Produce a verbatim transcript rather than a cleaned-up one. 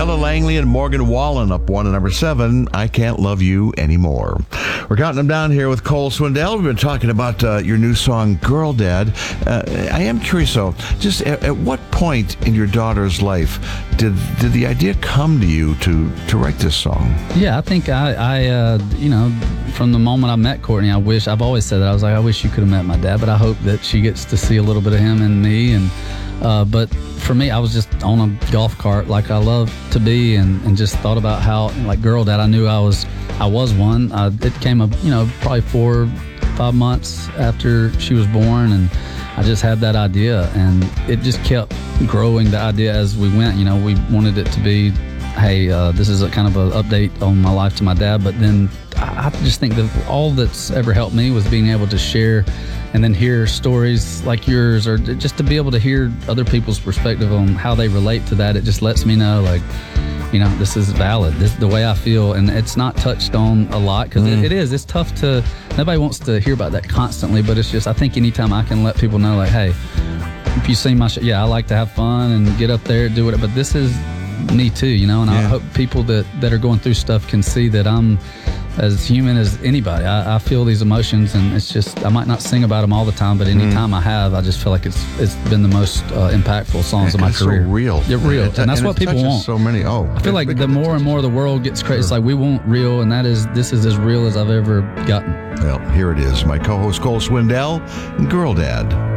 Ella Langley and Morgan Wallen up one at number seven, I Can't Love You Anymore. We're counting them down here with Cole Swindell. We've been talking about uh, your new song, Girl Dad. Uh, I am curious, though, just at, at what point in your daughter's life did did the idea come to you to, to write this song? Yeah, I think I, I uh, you know, from the moment I met Courtney, I wish, I've always said that. I was like, I wish you could have met my dad, but I hope that she gets to see a little bit of him in me. And uh, but for me, I was just on a golf cart like I love to be, and, and just thought about how, like, Girl Dad, I knew I was I was one. Uh, it came up, you know, probably four, five months after she was born, and I just had that idea, and it just kept growing, the idea, as we went. You know, we wanted it to be, hey, uh, this is a kind of an update on my life to my dad, but then I just think that all that's ever helped me was being able to share and then hear stories like yours, or just to be able to hear other people's perspective on how they relate to that. It just lets me know, like, you know, this is valid, this is the way I feel. And it's not touched on a lot, because mm. it, it is, it's tough to, nobody wants to hear about that constantly, but it's just, I think anytime I can let people know, like, hey, if you see my show, yeah, I like to have fun and get up there, do it, but this is me too, you know, and yeah. I hope people that, that are going through stuff can see that I'm as human as anybody. I, I feel these emotions, and it's just, I might not sing about them all the time, but anytime mm. I have, I just feel like it's it's been the most uh, impactful songs yeah, of my it's career. So real. They're real, it, and that's and what people want. So many. Oh, I feel like the more and more the world gets crazy, sure. It's like we want real, and that is, this is as real as I've ever gotten. Well, here it is. My co-host Cole Swindell, Girl Dad.